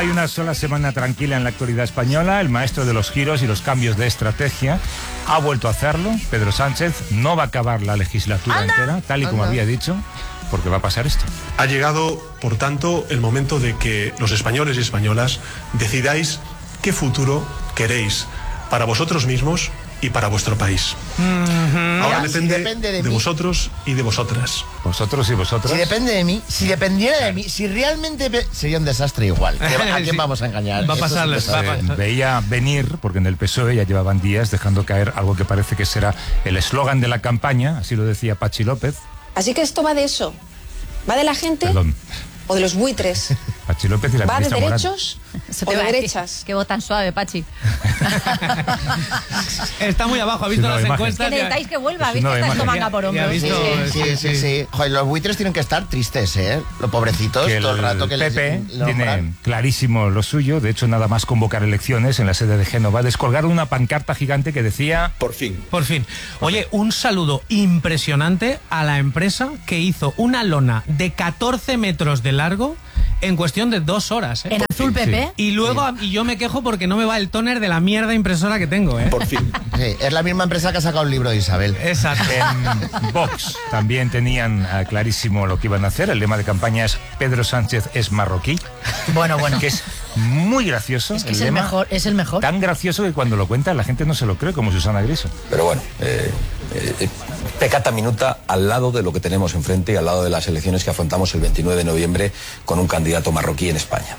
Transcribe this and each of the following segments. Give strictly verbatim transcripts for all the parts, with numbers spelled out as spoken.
hay una sola semana tranquila en la actualidad española. El maestro de los giros y los cambios de estrategia ha vuelto a hacerlo. Pedro Sánchez no va a acabar la legislatura ¡Anda! entera, tal y como ¡Anda! había dicho, porque va a pasar esto. Ha llegado, por tanto, el momento de que los españoles y españolas decidáis qué futuro queréis para vosotros mismos y para vuestro país. Mm-hmm. Ahora depende, si depende de, de vosotros y de vosotras. Vosotros y vosotras. Si depende de mí, si dependiera de mí, si realmente sería un desastre igual. ¿A quién sí. vamos a engañar? Va a pasarles. Es eh, veía venir, porque en el P S O E ya llevaban días dejando caer algo que parece que será el eslogan de la campaña, así lo decía Patxi López. Así que esto va de eso. Va de la gente. Perdón. O de los buitres. Patxi López y la ¿Va de ministra derechos o de derechas? Qué voz tan suave, Patxi. Está muy abajo, ha visto las imagen. encuestas. Que necesitáis que vuelva, ha visto no, esta imagen. estomanga por hombros. Sí, sí, sí, sí, sí, sí. Joder, los buitres tienen que estar tristes, ¿eh? Los pobrecitos, que todo el rato que P P les tiene clarísimo lo suyo. De hecho, nada más convocar elecciones en la sede de Génova, descolgaron una pancarta gigante que decía... Por fin. Por fin. Oye, un saludo impresionante a la empresa que hizo una lona de catorce metros de largo en cuestión de dos horas, ¿eh? En azul P P. Sí. Y luego, sí. y yo me quejo porque no me va el tóner de la mierda impresora que tengo, ¿eh? Por fin. Sí, es la misma empresa que ha sacado el libro de Isabel. Exacto. En Vox también tenían uh, clarísimo lo que iban a hacer. El lema de campaña es Pedro Sánchez es marroquí. Bueno, bueno. Que es muy gracioso. Es que el es el mejor, es el mejor. Tan gracioso que cuando lo cuenta la gente no se lo cree, como Susana Griso. Pero bueno, eh, eh, pecata minuta al lado de lo que tenemos enfrente y al lado de las elecciones que afrontamos el veintinueve de noviembre con un candidato marroquí en España.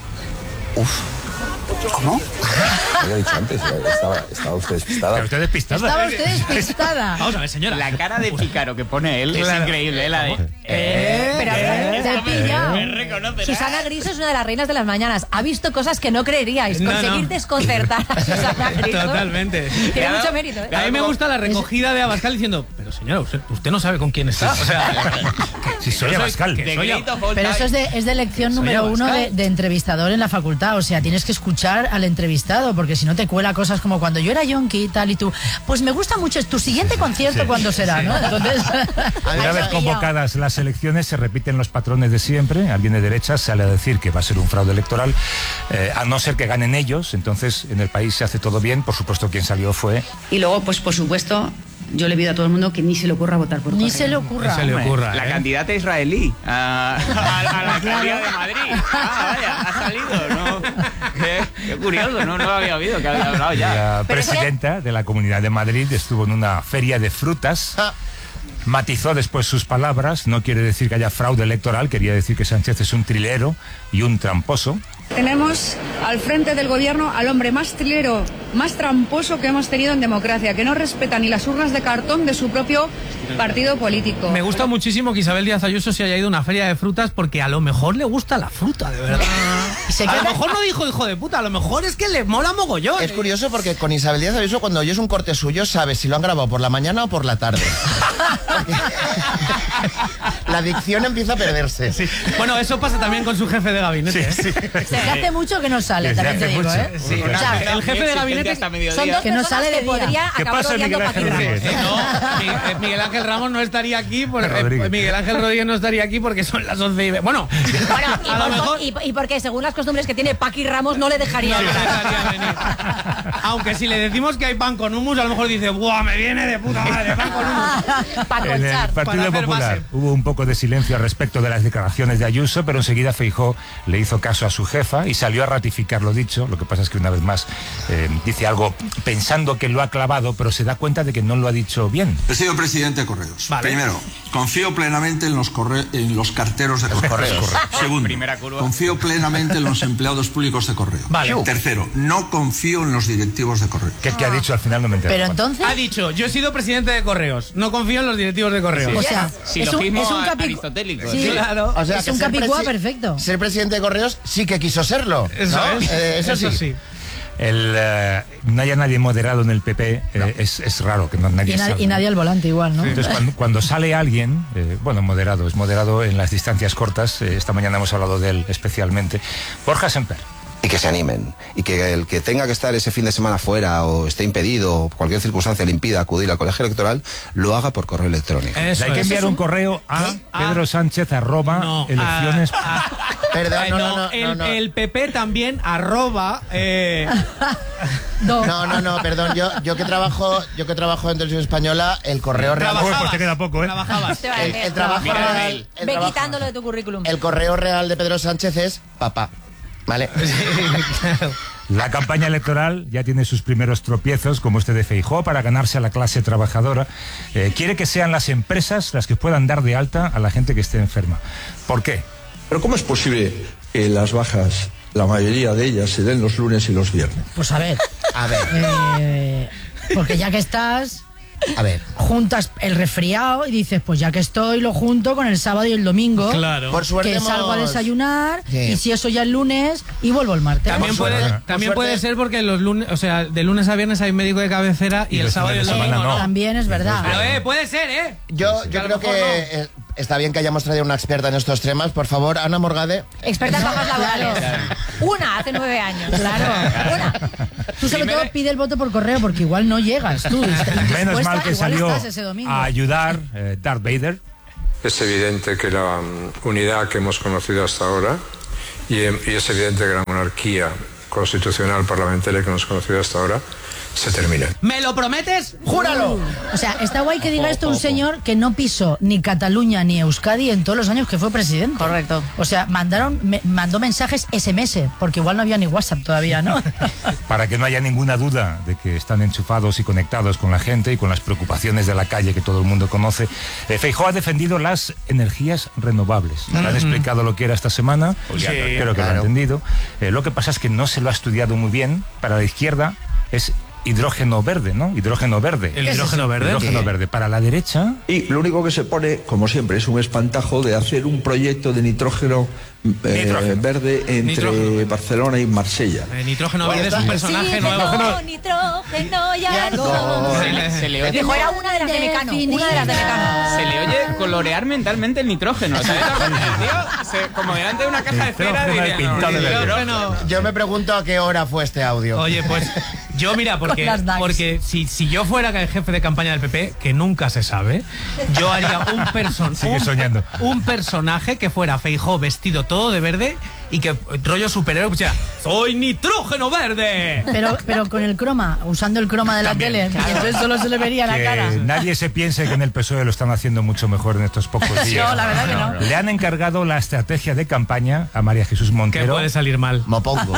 Uf. ¿Cómo? Lo había dicho antes, estaba, estaba usted despistada. Pero usted despistada. Estaba usted despistada. Vamos a ver, señora. La cara de pícaro que pone él claro. es increíble, la de... Eh, pero eh, te he pillado. Me reconocerás. Susana Griso es una de las reinas de las mañanas. Ha visto cosas que no creeríais. No, Conseguir no. desconcertar a Susana Griso. Totalmente. Tiene mucho mérito, ¿eh? A mí me gusta la recogida de Abascal diciendo, pero señora, usted, usted no sabe con quién está. O sea, si soy Abascal. Que soy a... Pero eso es de, es de lección número uno de, de entrevistador en la facultad. O sea, tienes que escuchar al entrevistado, porque si no te cuela cosas como cuando yo era yonki y tal, y tú, pues me gusta mucho, tu siguiente concierto, sí. ¿cuándo será? ¿No? Entonces, una vez convocadas las elecciones, se repiten los patrones de siempre. Alguien de derecha sale a decir que va a ser un fraude electoral, eh, a no ser que ganen ellos. Entonces, en el país se hace todo bien. Por supuesto, quien salió fue... Y luego, pues por supuesto... Yo le pido a todo el mundo que ni se le ocurra votar por Ni Correa. se le ocurra. Se le ocurra, La ¿eh? candidata israelí a, a, a la alcaldía de Madrid. Ah, vaya, ha salido, ¿no? Qué, qué curioso, no, no lo había oído, que había hablado ya. La presidenta de la Comunidad de Madrid estuvo en una feria de frutas. Matizó después sus palabras. No quiere decir que haya fraude electoral, quería decir que Sánchez es un trilero y un tramposo. Tenemos al frente del gobierno al hombre más trilero, más tramposo que hemos tenido en democracia, que no respeta ni las urnas de cartón de su propio partido político. Me gusta muchísimo que Isabel Díaz Ayuso se haya ido a una feria de frutas porque a lo mejor le gusta la fruta, de verdad. ¿Se a queda? lo mejor no dijo hijo de puta, a lo mejor es que le mola mogollón. Es curioso porque con Isabel Díaz Ayuso, cuando oyes un corte suyo, sabes si lo han grabado por la mañana o por la tarde. La dicción empieza a perderse. Sí. Bueno, eso pasa también con su jefe de gabinete. Sí, sí. Desde hace mucho que no sale, Desde también te digo, mucho. ¿eh? Sí. O sea, el jefe de gabinete hasta mediodía. son dos Que que no no sale de podría ¿Qué acabar pasa, odiando Miguel a Ángel Paqui Rodríguez? Ramos. No, Mi- Miguel Ángel Ramos no estaría aquí porque Rodríguez. Miguel Ángel Rodríguez no estaría aquí porque son las once y veinte. Bueno, Bueno, y, a lo por- mejor y, y porque según las costumbres que tiene Paqui Ramos no le dejaría no le hablar. dejaría venir. Aunque si le decimos que hay pan con hummus, a lo mejor dice, ¡buah, me viene de puta madre, pan con hummus! Para En el colchar. Partido Para hacer Popular base. hubo un poco de silencio al respecto de las declaraciones de Ayuso, pero enseguida Feijóo le hizo caso a su jefa y salió a ratificar lo dicho. Lo que pasa es que una vez más eh, dice algo pensando que lo ha clavado, pero se da cuenta de que no lo ha dicho bien. He sido presidente de Correos. Vale. Primero, confío plenamente en los, corre en los carteros de Correos. Segundo, Primera curva. confío plenamente en los empleados públicos de Correo. Vale. Tercero, no confío en los directivos de Correo. ¿Qué, qué ha dicho al final? No me entero. Pero entonces, Ha dicho, yo he sido presidente de Correos, no confío en los directivos de Correos. o sea, es un, Silogismo es un capi- aristotélico. Sí, Claro. O sea, es que un ser capicúa presi- perfecto. Ser presidente de Correos sí que quiso serlo. Eso ¿no? es. Eh, eso, Eso sí. sí. El, eh, no haya nadie moderado en el P P, eh, es, es raro que no, nadie Y, na- salga. y nadie al volante igual, ¿no? Entonces, cuando, cuando sale alguien, eh, bueno, moderado, es moderado en las distancias cortas, eh, esta mañana hemos hablado de él especialmente, Borja Semper. y que se animen. Y que el que tenga que estar ese fin de semana fuera o esté impedido o cualquier circunstancia le impida acudir al colegio electoral, lo haga por correo electrónico. Eso hay que enviar un correo a Pedro Sánchez arroba No, elecciones. a- a- Perdón, Ay, no, no, no, no, el, no, no. el P P también arroba. Eh, No, no, no, perdón. Yo, yo que trabajo, yo que trabajo en Televisión Española, el correo real. Uy, pues te queda poco, ¿eh? Trabajabas. El, el trabajo Mira el real. mail. el Ve trabajo- quitándolo de tu currículum. el correo real de Pedro Sánchez es papá. ¿Vale? La campaña electoral ya tiene sus primeros tropiezos, como este de Feijóo, para ganarse a la clase trabajadora. Eh, quiere que sean las empresas las que puedan dar de alta a la gente que esté enferma. ¿Por qué? Pero ¿cómo es posible que las bajas, la mayoría de ellas, se den los lunes y los viernes? Pues a ver. A ver, eh, porque ya que estás, a ver. juntas el resfriado y dices, pues ya que estoy, lo junto con el sábado y el domingo. Claro. Por suerte Que hemos- salgo a desayunar Sí. y si eso ya el lunes y vuelvo el martes. También, Por puede, suerte- también por puede suerte- ser porque los lunes, o sea, de lunes a viernes hay médico de cabecera y, Y el los sábado y el fines de domingo semana no. También es verdad. Pero eh, puede ser, ¿eh? Yo, Que yo a lo creo mejor que eh, está bien que hayamos traído una experta en estos temas. Por favor, Ana Morgade. Experta en bajas laborales. Una hace nueve años. Claro. Una. Tú sobre Primero- todo pide el voto por correo porque igual no llegas tú. Menos mal que Igual salió estás ese domingo. a ayudar eh, Darth Vader. Es evidente que la mm, unidad que hemos conocido hasta ahora y, em, y es evidente que la monarquía constitucional parlamentaria que hemos conocido hasta ahora se termina. ¿Me lo prometes? ¡Júralo! O sea, está guay que diga esto un señor que no pisó ni Cataluña ni Euskadi en todos los años que fue presidente. Correcto. O sea, mandaron, me- mandó mensajes ese eme ese, porque igual no había ni WhatsApp todavía, ¿no? Para que no haya ninguna duda de que están enchufados y conectados con la gente y con las preocupaciones de la calle que todo el mundo conoce. Eh, Feijóo ha defendido las energías renovables. Le han explicado lo que era esta semana, pues ya Sí, creo que lo ha claro. entendido. Eh, lo que pasa es que no se lo ha estudiado muy bien. Para la izquierda es hidrógeno verde, ¿no? Hidrógeno verde. ¿El hidrógeno verde? Hidrógeno verde. Para la derecha, Y lo único que se pone, como siempre, es un espantajo de hacer un proyecto de nitrógeno, eh, Nitrógeno. verde entre Nitrógeno. Barcelona y Marsella. El nitrógeno Bueno, verde es un está- personaje Sí, nuevo. tengo nitrógeno y Ya algo. no. Se le, se le oye, Dijo, era una de las de Mecano. Una de las de Mecano. se le oye colorear mentalmente el nitrógeno. ¿Sabes? El tío, se- como delante de una caja de cera, Nitrógeno diría, pintado de verde. nitrógeno. Yo me pregunto a qué hora fue este audio. Oye, pues yo mira, porque, las D A X. porque si, si yo fuera el jefe de campaña del P P, que nunca se sabe, yo haría un, person, Sigue un, soñando. un personaje que fuera Feijóo vestido todo de verde y que rollo superhéroe, pues ya, ¡soy nitrógeno verde! Pero, pero con el croma, usando el croma de la También, tele, y entonces solo se le vería la que cara. nadie se piense que en el P S O E lo están haciendo mucho mejor en estos pocos días. No, la verdad que no. Le han encargado la estrategia de campaña a María Jesús Que Montero. puede salir mal. Mopongo.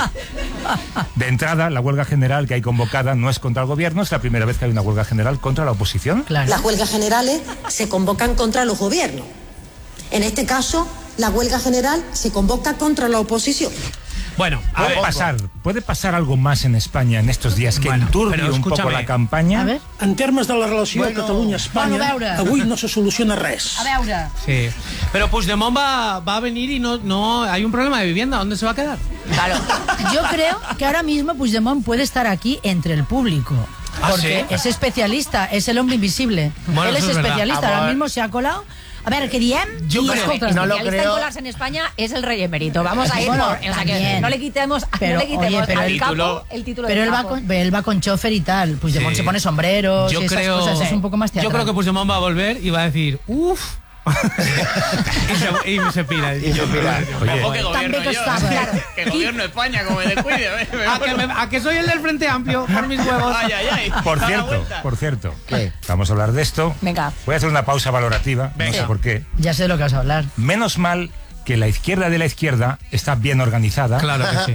De entrada, la huelga general que hay convocada no es contra el gobierno, es la primera vez que hay una huelga general contra la oposición. Claro. Las huelgas generales se convocan contra los gobiernos. En este caso, la huelga general se convoca contra la oposición. Bueno, a ¿Puede ver. pasar, ¿Puede pasar algo más en España en estos días que Bueno, enturbie pero un poco escúchame. la campaña? A ver, En termes de la relació Bueno, Catalunya-Espanya, bueno, a veure. avui no se soluciona res. a veure. Sí. Pero Puigdemont va, va a venir y no, no hay un problema de vivienda. ¿Dónde se va a quedar? Claro. Yo creo que ahora mismo Puigdemont puede estar aquí entre el público. ¿Ah, Porque sí? es especialista, es el hombre invisible. Bueno, Él es eso es verdad. especialista, Amor. ahora mismo se ha colado. A ver, ¿qué diem? Yo I creo- escolta, no lo especialista creo. en colarse en España es el rey emérito. Vamos a ir Bueno, por. O sea que también. no le quitemos, Pero, no le quitemos oye, pero al el capo título- el título Pero de él va, capo. con, él va con chofer y tal. Puigdemont Sí. se pone sombreros Yo y esas creo, cosas, es un poco más yo teatral. creo que Puigdemont va a volver y va a decir, uff. y, se, y se pira. Y se pira. Oye, Ojo que Tan gobierno bé que yo. estava. Claro. Que gobierno España, como me descuide. me- me a, que voy. me- a que soy el del Frente Amplio, por mis huevos. Ay, ay, ay. Por Da la cierto, vuelta. por cierto, ¿Qué? vamos a hablar de esto. Venga. Voy a hacer una pausa valorativa, no sé por qué. Ya sé de lo que vas a hablar. Menos mal que la izquierda de la izquierda está bien organizada. Claro que sí.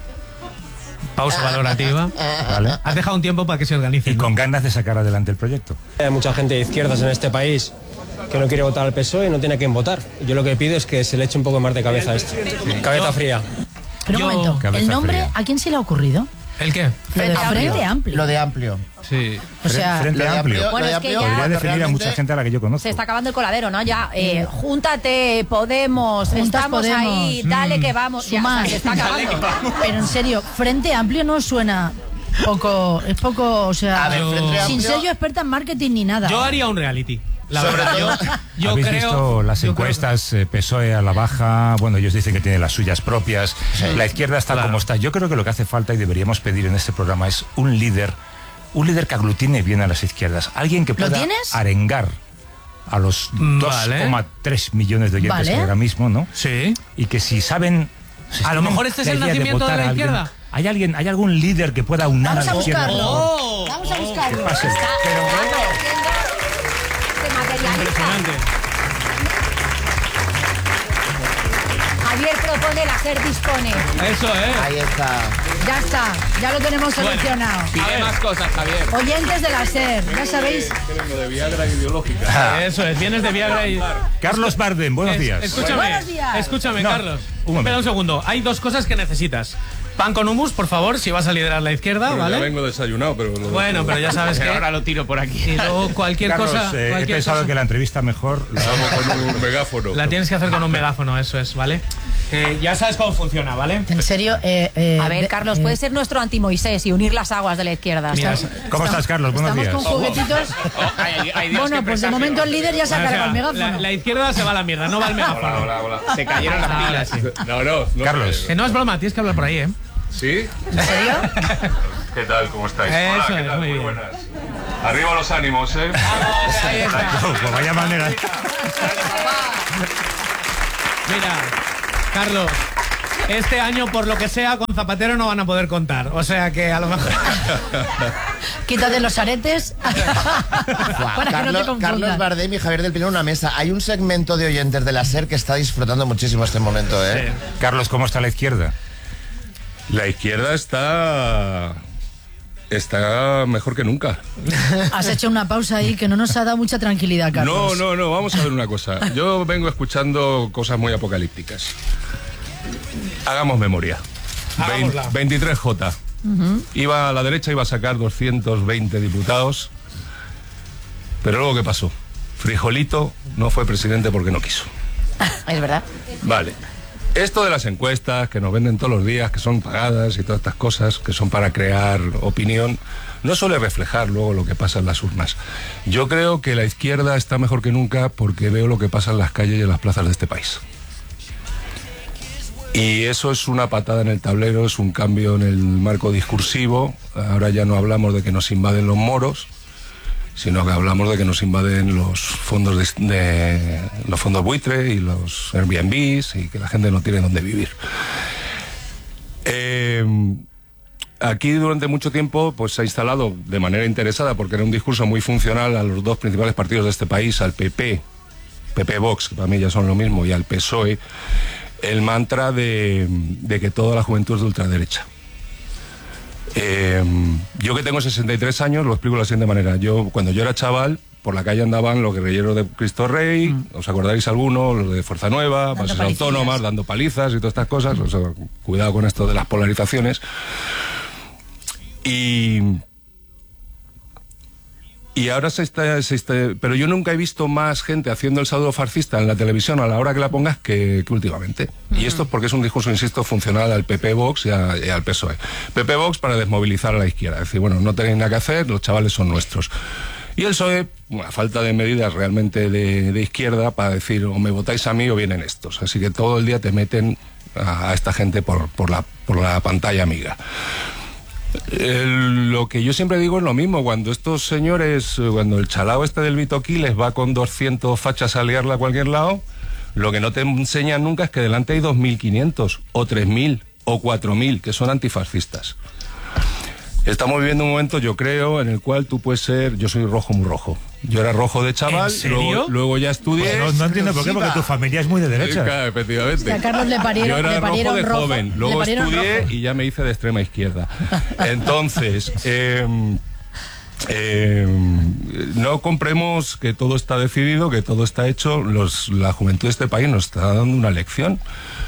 Pausa valorativa. ¿Vale? Has dejado un tiempo para que se organice. Y ¿no? con ganas de sacar adelante el proyecto. Hay mucha gente de izquierdas en este país que no quiere votar al P S O E y no tiene a quién votar. Yo lo que pido es que se le eche un poco más de cabeza a esto. Cabeza fría. Pero Yo- un momento, Cabeza ¿el nombre fría. a quién se le ha ocurrido? ¿El qué? Lo de Frente Amplio. Lo de amplio. Sí. O sea, Frente lo de amplio. amplio- Bueno, lo de es que amplio, ya- Podría definir a realmente- mucha gente a la que yo conozco. Se está acabando el coladero, ¿no? Ya, eh, júntate, Podemos, Juntas estamos Podemos. ahí, dale Mm. que vamos. Ya, Sumar. o sea, se está acabando. pero en serio, Frente Amplio no suena poco, es poco, o sea, A ver, Frente sin Amplio- ser yo experta en marketing ni nada. Yo haría un reality. La Sobre verdad, todo- yo, yo ¿Habéis creo... visto las yo creo que- encuestas eh, P S O E a la baja? Bueno, ellos dicen que tienen las suyas propias. La izquierda está Claro. como está. Yo creo que lo que hace falta y deberíamos pedir en este programa es un líder, un líder que aglutine bien a las izquierdas. Alguien que ¿Lo pueda tienes? arengar a los Vale. dos coma tres millones de oyentes Vale. que hay ahora mismo, ¿no? Sí. Y que si saben... si A lo tienen mejor este es la el idea de nacimiento de votar la a alguien, izquierda. ¿Hay alguien, hay algún líder que pueda unar Vamos a a la izquierda? buscarlo. Oh, Vamos a Que buscarlo. pase. Pero bueno, Se materializa. Impresionante. Javier propone, la SER dispone. Eso, ¿eh? Ahí está. Ya está, ya lo tenemos Bueno. seleccionado. Pide más cosas, Javier. Oyentes de la SER, ya sabéis. de Viagra ideológica. Eso es, vienes de Viagra y... Carlos Bardem, buenos Es- días. Escúchame, Buenos días. escúchame, No, Carlos. un momento. Espera un segundo. Hay dos cosas que necesitas. Pan con hummus, por favor, si vas a liderar la izquierda, Bueno, ya ¿vale? vengo desayunado, pero... lo- Bueno, pero ya sabes que... Ahora lo tiro por aquí. Y luego cualquier Carlos, cosa... eh, he cualquier pensado cosa- que la entrevista mejor la Vamos con un megáfono. La tienes que hacer con un megáfono, eso es, ¿vale? Eh, ya sabes cómo funciona, ¿vale? En serio, eh, eh, A ver, de- Carlos, eh, puede ser nuestro anti-Moisés y unir las aguas de la izquierda. Mira, ¿sabes? ¿Cómo estás, Carlos? Buenos Estamos días. con juguetitos. Oh, hay- hay días Bueno, que pues de presagio. momento el líder ya se ha O sea, cargado el megáfono. la, la izquierda se va a la mierda, no va el megáfono. Hola, hola. Se cayeron las Ah, pilas. sí. No, no, no. Carlos. Que no es broma, tienes que hablar por ahí, ¿eh? ¿Sí? ¿En serio? ¿Qué tal? ¿Cómo estáis? Eso Hola, ¿qué es, tal? muy bien. buenas. Arriba los ánimos, ¿eh? Ahí está. Oh, pues vaya manera. Mira, Carlos, este año, por lo que sea, con Zapatero no van a poder contar. O sea que a lo mejor... Quítate los aretes Buah, para que no te Carlos, confundan. Carlos Bardem y Javier del Pino en una mesa. Hay un segmento de oyentes de la SER que está disfrutando muchísimo este momento, ¿eh? Carlos, ¿cómo está la izquierda? La izquierda está... Está mejor que nunca. Has hecho una pausa ahí que no nos ha dado mucha tranquilidad, No, Carlos. no, no, vamos a ver una cosa. Yo vengo escuchando cosas muy apocalípticas. Hagamos memoria. Hagámosla. Vein- veintitrés J. Iba a la derecha, iba a sacar doscientos veinte diputados. Pero luego, ¿qué pasó? Frijolito no fue presidente porque no quiso. Es verdad. Vale. Esto de las encuestas que nos venden todos los días, que son pagadas y todas estas cosas, que son para crear opinión, no suele reflejar luego lo que pasa en las urnas. Yo creo que la izquierda está mejor que nunca porque veo lo que pasa en las calles y en las plazas de este país. Y eso es una patada en el tablero, es un cambio en el marco discursivo. Ahora ya no hablamos de que nos invaden los moros, sino que hablamos de que nos invaden los fondos de, de- los fondos buitre y los Airbnbs y que la gente no tiene dónde vivir. Eh, aquí durante mucho tiempo pues se ha instalado de manera interesada, porque era un discurso muy funcional a los dos principales partidos de este país, al P P, P P Vox, que para mí ya son lo mismo, y al P S O E, el mantra de, de que toda la juventud es de ultraderecha. Eh, yo que tengo sesenta y tres años lo explico de la siguiente manera. Yo, cuando yo era chaval, por la calle andaban los guerrilleros de Cristo Rey, mm. ¿os acordaréis alguno? Los de Fuerza Nueva, Dando bases palicillas. autónomas, dando palizas y todas estas cosas. O sea, cuidado con esto de las polarizaciones. Y... Y ahora se está, se está... Pero yo nunca he visto más gente haciendo el saludo fascista en la televisión a la hora que la pongas que, que últimamente. Uh-huh. Y esto es porque es un discurso, insisto, funcional al P P Vox y, a, y al P S O E. P P Vox para desmovilizar a la izquierda. Es decir, bueno, no tenéis nada que hacer, los chavales son nuestros. Y el P S O E, a falta de medidas realmente de, de izquierda para decir o me votáis a mí o vienen estos. Así que todo el día te meten a, a esta gente por, por, la, por la pantalla amiga. El, lo que yo siempre digo es lo mismo. Cuando estos señores, cuando el chalao este del Vito Quiles va con doscientos fachas a liarla a cualquier lado, lo que no te enseñan nunca es que delante hay dos mil quinientos o tres mil o cuatro mil que son antifascistas. Estamos viviendo un momento, yo creo, en el cual tú puedes ser... Yo soy rojo muy rojo. Yo era rojo de chaval, ¿En serio? luego, luego ya estudié... Pues no, no entiendo por qué, porque tu familia es muy de derecha. Claro, efectivamente. A Carlos le parieron, Yo era le parieron rojo de rojo, joven, le luego parieron estudié rojo. y ya me hice de extrema izquierda. Entonces, eh, eh, no compremos que todo está decidido, que todo está hecho. Los, la juventud de este país nos está dando una lección.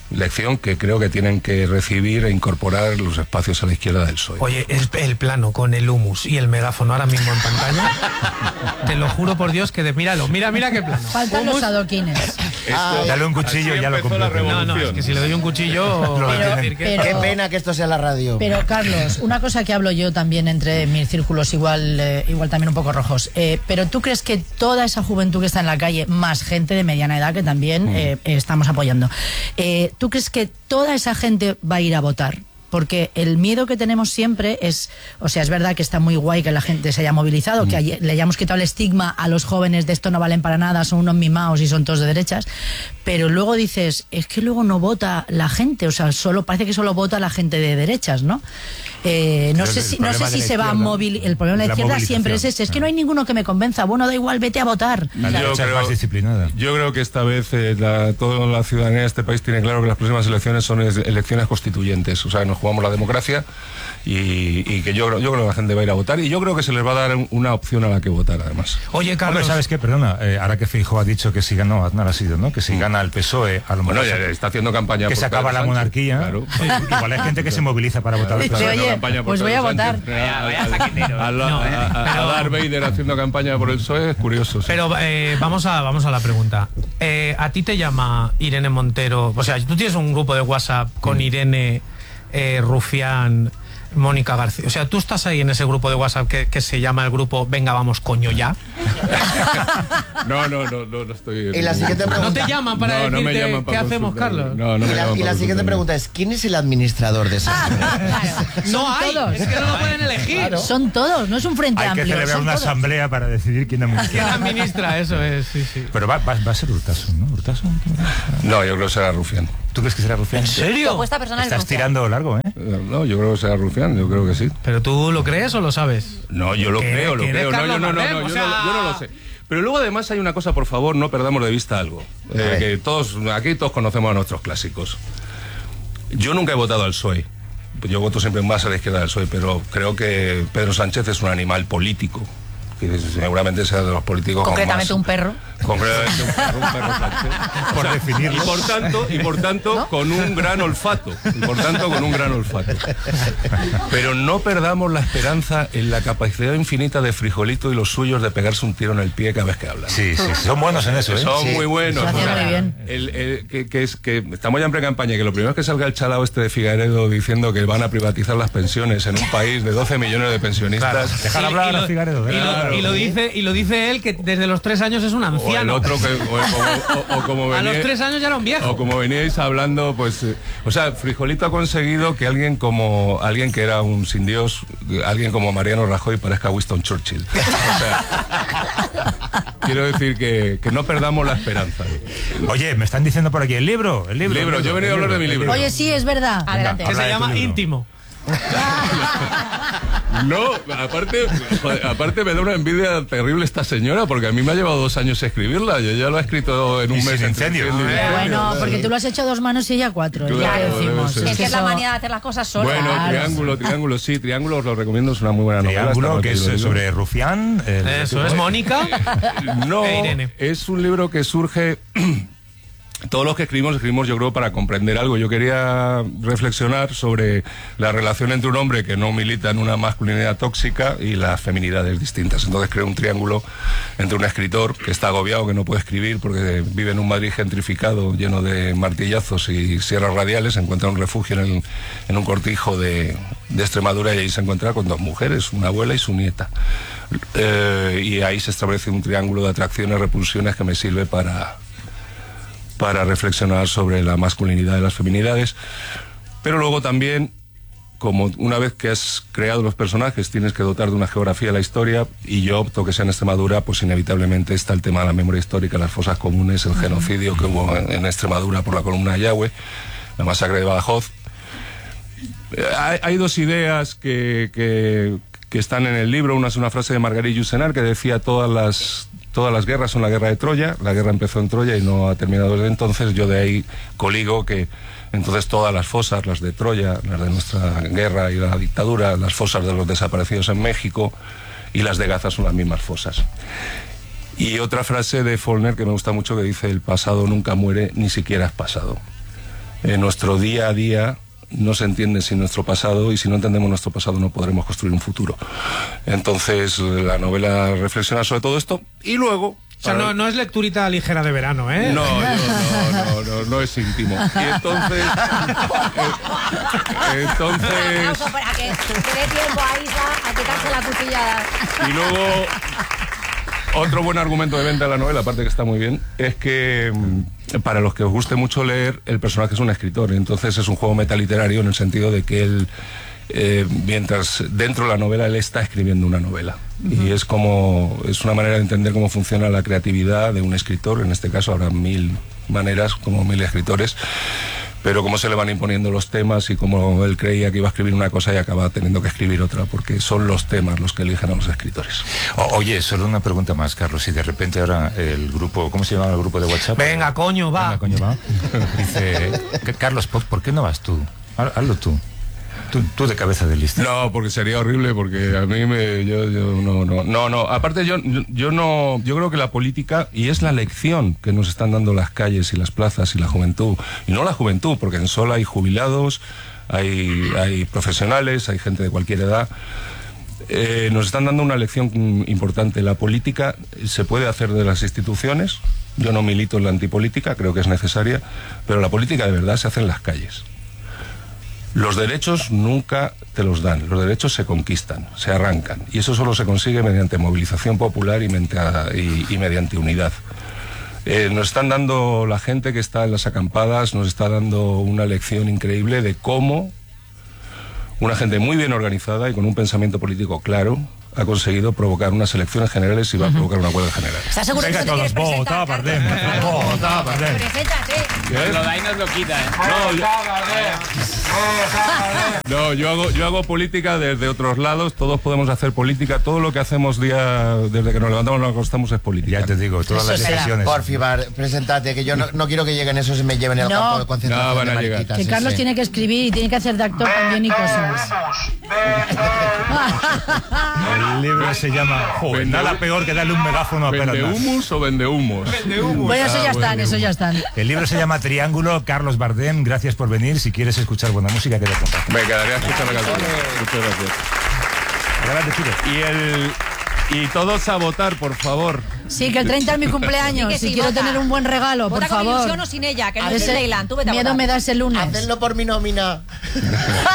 lección que creo que tienen que recibir e incorporar los espacios a la izquierda del P S O E. Oye, el, el plano con el humus y el megáfono ahora mismo en pantalla, te lo juro por Dios que de, míralo, mira, mira qué plano. Faltan Humus, los adoquines. Ah, dale un cuchillo y ya lo completo. No, no, es que si le doy un cuchillo... Pero, pero, decir que... pero, qué pena que esto sea la radio. Pero, Carlos, una cosa que hablo yo también entre mis círculos igual, eh, igual también un poco rojos, eh, pero ¿tú crees que toda esa juventud que está en la calle, más gente de mediana edad que también mm. eh, estamos apoyando, eh, ¿tú crees que toda esa gente va a ir a votar? Porque el miedo que tenemos siempre es, o sea, es verdad que está muy guay que la gente se haya movilizado, mm. que hay, le hayamos quitado el estigma a los jóvenes de esto no valen para nada, son unos mimaos y son todos de derechas, pero luego dices, es que luego no vota la gente, o sea, solo parece que solo vota la gente de derechas, ¿no? Eh, no, sé si, no sé si se va a movilizar. El problema de la, la izquierda siempre es ese, es que no hay ninguno que me convenza. Bueno, da igual, vete a votar. Yo, claro. creo, más disciplinada. Yo creo que esta vez eh, la, toda la ciudadanía de este país tiene claro que las próximas elecciones son elecciones constituyentes, o sea, nos jugamos la democracia y, y que yo, yo creo que la gente va a ir a votar y yo creo que se les va a dar una opción a la que votar, además. Oye, Carlos, hombre, ¿sabes qué? Perdona, eh, ahora que Feijóo ha dicho que si gana, no, Aznar ha sido, ¿no? Que si gana el P S O E, a lo mejor... Bueno, ya está haciendo campaña que por se acaba Pedro la monarquía. Claro. Sí, igual hay gente que se moviliza para votar. Sí, oye, pues voy a votar. Vaya, vaya saquetero. A, la, no, eh, a, a, a Darth Vader haciendo campaña por el P S O E es curioso. Sí. Pero eh, vamos, a, vamos a la pregunta. Eh, ¿A ti te llama Irene Montero? O sea, tú tienes un grupo de WhatsApp con Irene, eh, Rufián, Mónica García. O sea, tú estás ahí en ese grupo de WhatsApp que, que se llama el grupo Venga, vamos, coño, ya. No, no, no, no, no estoy... Y la siguiente pregunta... ¿No te llaman para no, decirte no llaman para qué hacemos, Carlos? No, no y me la, y la siguiente pregunta es, ¿quién es el administrador de esa? Claro. No hay, todos. Es que no lo pueden elegir. Claro. Son todos, no es un frente hay amplio. Hay que celebrar una todos. asamblea para decidir quién administra. ¿Quién administra? Eso es, sí, sí. Pero va, va, va a ser Urtasun, ¿no? ¿Urtasun? No, yo creo que será Rufián. ¿Tú crees que será Rufián? ¿En serio? Estás tirando largo, ¿eh? No, yo creo que será Rufián, yo creo que sí. ¿Pero tú lo crees o lo sabes? No, yo lo creo, lo creo. No, yo no, no, no, yo, sea... no, yo no lo sé. Pero luego además hay una cosa, por favor, no perdamos de vista algo. Eh, que todos, aquí todos conocemos a nuestros clásicos. Yo nunca he votado al P S O E. Yo voto siempre más a la izquierda del P S O E, pero creo que Pedro Sánchez es un animal político. Que seguramente sea de los políticos. Concretamente con más, un perro. Concretamente un perro, un perro Sánchez. Por o sea, definirlo. Y por tanto, y por tanto ¿no? con un gran olfato. Y por tanto, con un gran olfato. Pero no perdamos la esperanza en la capacidad infinita de Frijolito y los suyos de pegarse un tiro en el pie cada vez que hablan. Sí, sí, son buenos en eso, ¿eh? Son sí. muy buenos. Se hace muy bien. El, el, que, que, es, que estamos ya en pre-campaña y que lo primero es que salga el chalao este de Figaredo diciendo que van a privatizar las pensiones en un país de doce millones de pensionistas. Claro, dejar y, hablar y lo, a Figaredo. Y lo, claro. y lo dice y lo dice él que desde los tres años es un anciano. O el otro que, o, o, o, o como venía, a los tres años ya era un viejo. O como veníais hablando, pues, eh, o sea, Frijolito ha conseguido que alguien como alguien que era un sin Dios, alguien como Mariano Rajoy parezca Winston Churchill. O sea, quiero decir que, que no perdamos la esperanza. Oye, me están diciendo por aquí el libro, el libro. El libro. El libro yo he venido a hablar de mi libro. Oye, sí, es verdad. Adelante. Que se llama Íntimo. No, aparte, joder, aparte me da una envidia terrible esta señora, porque a mí me ha llevado dos años escribirla. Yo ya lo he escrito en un mes. Sin incendio. incendio Eh, bueno, porque tú lo has hecho a dos manos y ella a cuatro. Claro, ya que decimos. debe ser. Es que es la eso- manía de hacer las cosas solas. Bueno, Claro. Triángulo, Triángulo, sí, Triángulo os lo recomiendo, es una muy buena novela. Triángulo, está que es mal, sobre Rufián. el- Eso es Mónica. No, e Irene. es un libro que surge... Todos los que escribimos, escribimos yo creo para comprender algo. Yo quería reflexionar sobre la relación entre un hombre que no milita en una masculinidad tóxica y las feminidades distintas. Entonces creo un triángulo entre un escritor que está agobiado, que no puede escribir porque vive en un Madrid gentrificado lleno de martillazos y sierras radiales, encuentra un refugio en, el, en un cortijo de, de Extremadura y ahí se encuentra con dos mujeres, una abuela y su nieta. Eh, y ahí se establece un triángulo de atracciones, repulsiones que me sirve para... para reflexionar sobre la masculinidad y las feminidades, pero luego también, como una vez que has creado los personajes, tienes que dotar de una geografía de la historia, y yo opto que sea en Extremadura, pues inevitablemente está el tema de la memoria histórica, las fosas comunes, el genocidio que hubo en, en Extremadura por la columna de Yahweh, la masacre de Badajoz. Hay, hay dos ideas que, que, que están en el libro. Una es una frase de Marguerite Yourcenar que decía todas las... Todas las guerras son la guerra de Troya, la guerra empezó en Troya y no ha terminado desde entonces. Yo de ahí coligo que entonces todas las fosas, las de Troya, las de nuestra guerra y la dictadura, las fosas de los desaparecidos en México y las de Gaza son las mismas fosas. Y otra frase de Faulkner que me gusta mucho que dice: el pasado nunca muere, ni siquiera es pasado. Eh, nuestro día a día no se entiende sin nuestro pasado, y si no entendemos nuestro pasado no podremos construir un futuro. Entonces la novela reflexiona sobre todo esto, y luego... O sea, no, no es lecturita ligera de verano, ¿eh? No, yo, no, no, no, no es íntimo. Y entonces... eh, entonces... Un aplauso para que le dé tiempo a Isa a quitarse la cuchillada. Y luego... Otro buen argumento de venta de la novela, aparte que está muy bien, es que mm, para los que os guste mucho leer, el personaje es un escritor. Entonces es un juego metaliterario en el sentido de que él, eh, mientras dentro de la novela, él está escribiendo una novela. Uh-huh. Y es como, es una manera de entender cómo funciona la creatividad de un escritor. En este caso habrá mil maneras, como mil escritores. Pero cómo se le van imponiendo los temas, y cómo él creía que iba a escribir una cosa y acaba teniendo que escribir otra, porque son los temas los que eligen a los escritores. O, oye, solo una pregunta más, Carlos. Si de repente ahora el grupo, ¿cómo se llama el grupo de WhatsApp? Venga, coño, va. Venga, coño, va. Dice, Carlos, ¿por, ¿por qué no vas tú? Hazlo tú. Tú, tú de cabeza de lista. No, porque sería horrible, porque a mí me... Yo, yo no, no, no, no. Aparte yo, yo no... Yo creo que la política, y es la lección que nos están dando las calles y las plazas y la juventud, y no la juventud, porque en Sol hay jubilados, hay, hay profesionales, hay gente de cualquier edad, eh, nos están dando una lección importante. La política se puede hacer de las instituciones, yo no milito en la antipolítica, creo que es necesaria, pero la política de verdad se hace en las calles. Los derechos nunca te los dan, los derechos se conquistan, se arrancan, y eso solo se consigue mediante movilización popular y, y, y mediante unidad. Eh, nos están dando, la gente que está en las acampadas, nos está dando una lección increíble de cómo una gente muy bien organizada y con un pensamiento político claro ha conseguido provocar unas elecciones generales y va a provocar una huelga general. ¿Estás seguro Venga, que no te todos, quieres presentar? vota, Bardem, vota, Bardem. Preséntate. Nos lo da y nos lo quita, ¿eh? No, yo, no, yo hago, yo hago política desde otros lados, todos podemos hacer política, todo lo que hacemos día, desde que nos levantamos y nos acostamos es política. Ya te digo, todas Eso las será. decisiones. Porfi, Bar, preséntate, que yo no, no quiero que lleguen esos y me lleven al No. campo de concentración. No, van a de llegar. mariquitas, Que sí, Carlos sí. tiene que escribir y tiene que hacer de actor también y cosas. El libro se llama... Joder, Vende- nada peor que darle un megáfono a ¿Vende Peralta. humus o vende humos? Bueno, eso ya Ah, están, vende eso ya humos. están. El libro se llama Triángulo. Carlos Bardem, gracias por venir. Si quieres escuchar buena música, que te comparto. Me quedaría a escuchar la canción. Muchas gracias. Adelante, Chile. Y el... Y todos a votar, por favor. Sí, que el treinta es mi cumpleaños. Sí, que sí, si quiero vota. tener un buen regalo, Vota por con favor. ilusión o sin ella, que no A es ver, Disneyland. Tú vete a miedo votar. me da ese lunes. Hacedlo por mi nómina.